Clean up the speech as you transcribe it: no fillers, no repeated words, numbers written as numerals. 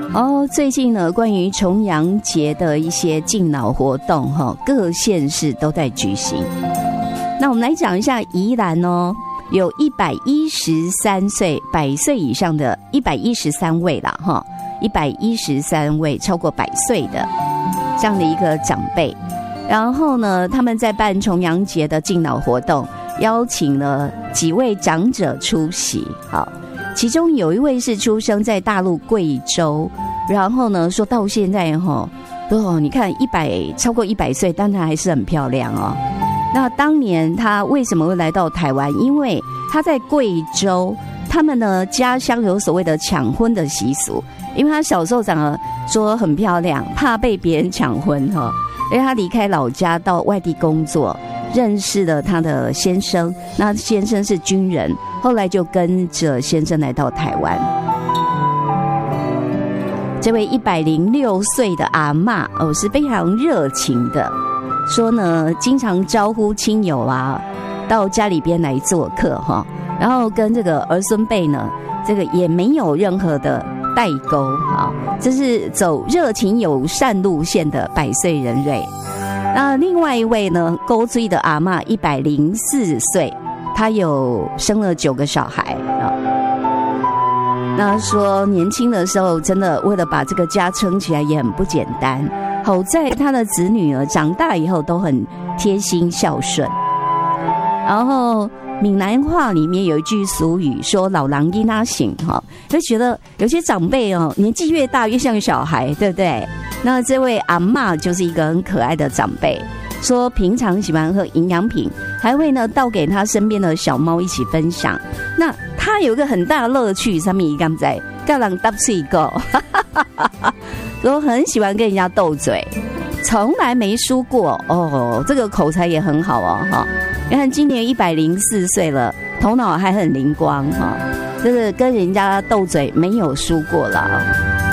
最近呢，关于重阳节的一些敬老活动，各县市都在举行。那我们来讲一下宜兰哦，有113岁100岁以上的113位啦，113位超过100岁的这样的一个长辈。然后呢，他们在办重阳节的敬老活动，邀请了几位长者出席。好，其中有一位是出生在大陆贵州，然后呢，说到现在你看超过100岁，但他还是很漂亮哦。那当年他为什么会来到台湾？因为他在贵州，他们的家乡有所谓的抢婚的习俗，因为他小时候长得说很漂亮，怕被别人抢婚因为他离开老家到外地工作，认识了他的先生，那先生是军人，后来就跟着先生来到台湾。这位106岁的阿嬷是非常热情的，说呢经常招呼亲友到家里边来做客然后跟这个儿孙辈呢，这个也没有任何的代沟这是走热情友善路线的100岁人瑞。那另外一位呢，高追的阿嬷104岁，她有生了9个小孩那说年轻的时候真的为了把这个家撑起来也很不简单，好在他的子女长大以后都很贴心孝顺。然后闽南话里面有一句俗语说老人囡仔醒就觉得有些长辈年纪越大越像小孩，对不对？那这位阿嬷就是一个很可爱的长辈，说平常喜欢喝营养品，还会呢倒给他身边的小猫一起分享。那他有一个很大的乐趣，上面一刚在跟人搭嘴狗，我很喜欢跟人家斗嘴，从来没输过这个口才也很好你看今年104岁了，头脑还很灵光这个跟人家斗嘴没有输过了